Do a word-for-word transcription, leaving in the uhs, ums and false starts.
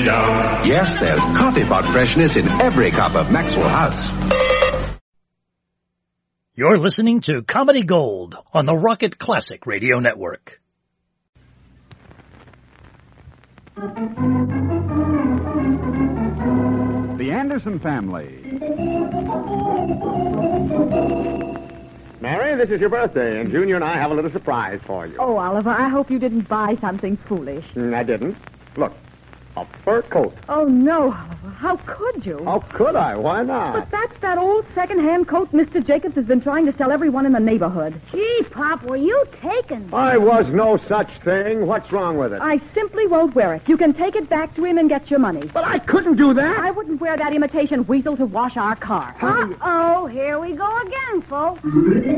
down. Yes, there's coffee pot freshness in every cup of Maxwell House. You're listening to Comedy Gold on the Rocket Classic Radio Network. The Anderson Family. Mary, this is your birthday, and Junior and I have a little surprise for you. Oh, Oliver, I hope you didn't buy something foolish. Mm, I didn't. Look, a fur coat. Oh, no, Oliver. How could you? How could I? Why not? But that's that old second-hand coat Mister Jacobs has been trying to sell everyone in the neighborhood. Gee, Pop, were you taken? I was no such thing. What's wrong with it? I simply won't wear it. You can take it back to him and get your money. But I couldn't do that. I wouldn't wear that imitation weasel to wash our car. Uh-oh, here we go again, folks.